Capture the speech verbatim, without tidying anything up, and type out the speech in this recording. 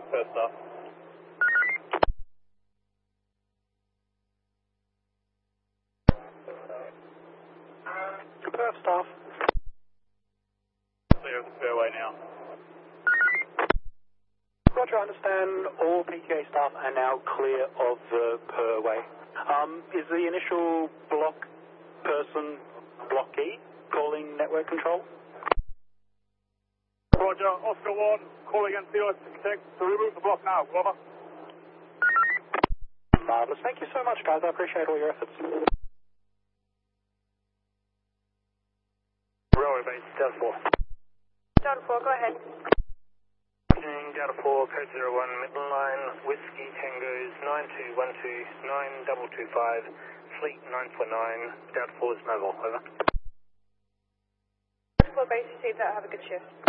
First off. First staff. Clear of the fairway now. Roger, I understand all P T A staff are now clear of the Purway. Um, is the initial block person blockee calling network control? Roger, Oscar one, calling in C O S Protect to remove the block now, over. Marvellous. Thank you so much, guys. I appreciate all your efforts. Railway base, Delta four. Delta four, go ahead. Delta four, code zero one, middle line, Whiskey Tango's nine two one two nine two two five, fleet nine four nine, Delta four is mobile, over. Delta four base, received that. Have a good shift.